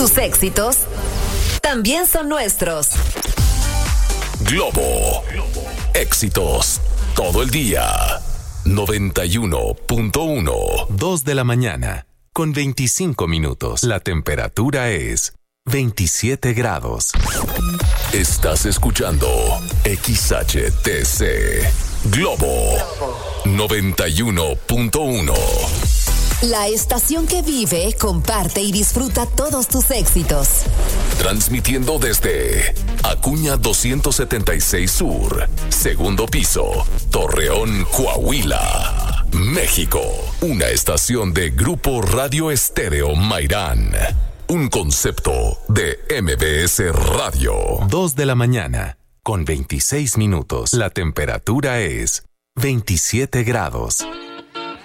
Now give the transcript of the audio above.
Tus éxitos también son nuestros. Globo. Éxitos todo el día. 91.1. 2 de la mañana, con 25 minutos. La temperatura es 27 grados. Estás escuchando XHTC. Globo 91.1. La estación que vive, comparte y disfruta todos tus éxitos. Transmitiendo desde Acuña 276 Sur, segundo piso, Torreón, Coahuila, México. Una estación de Grupo Radio Estéreo Mairán. Un concepto de MBS Radio. 2 de la mañana, con 26 minutos. La temperatura es 27 grados.